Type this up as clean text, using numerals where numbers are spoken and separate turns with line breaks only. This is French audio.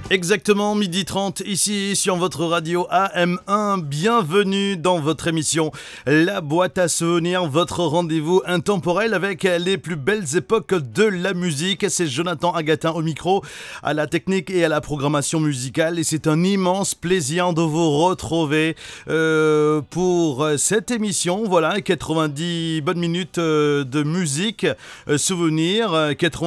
Exactement, midi 30 ici sur votre radio AM1. Bienvenue dans votre émission La Boîte à Souvenirs, votre rendez-vous intemporel avec les plus belles époques de la musique. C'est Jonathan Agatin au micro, à la technique et à la programmation musicale. Et c'est un immense plaisir de vous retrouver pour cette émission. Voilà, 90 bonnes minutes de musique, souvenirs,